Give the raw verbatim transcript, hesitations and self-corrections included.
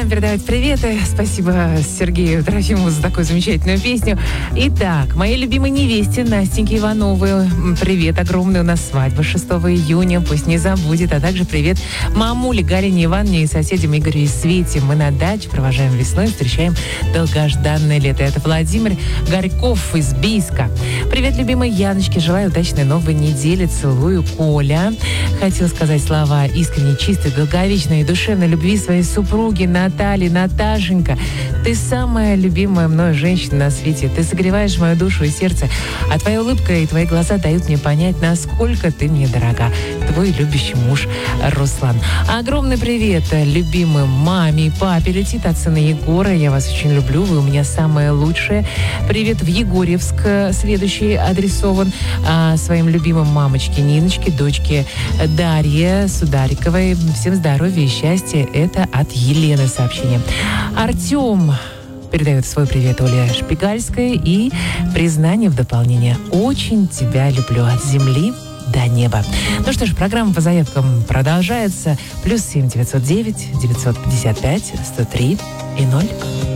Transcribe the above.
Продолжаем передавать приветы. Спасибо Сергею Трофимову за такую замечательную песню. Итак, моей любимой невесте Настеньке Ивановой привет огромный. У нас свадьба шестого июня. Пусть не забудет. А также привет мамуле Галине Ивановне и соседям Игорю и Свете. Мы на даче провожаем весну и встречаем долгожданное лето. Это Владимир Горьков из Бийска. Привет, любимой Яночке. Желаю удачной новой недели. Целую, Коля. Хотел сказать слова искренне чистой, долговечной и душевной любви своей супруги Натальи. Наташенька, ты самая любимая мною женщина на свете. Ты согреваешь мою душу и сердце, а твоя улыбка и твои глаза дают мне понять, насколько ты мне дорога. Твой любящий муж Руслан. Огромный привет любимым маме и папе летит от сына Егора. Я вас очень люблю, вы у меня самое лучшее. Привет в Егорьевск, следующий адресован а, своим любимым мамочке Ниночке, дочке Дарье Судариковой. Всем здоровья и счастья. Это от Елены сообщение. Артем передает свой привет Оле Шпигальской и признание в дополнение. Очень тебя люблю от земли до неба. Ну что ж, программа по заявкам продолжается. Плюс семь девятьсот девять девятьсот пятьдесят пять сто три и ноль.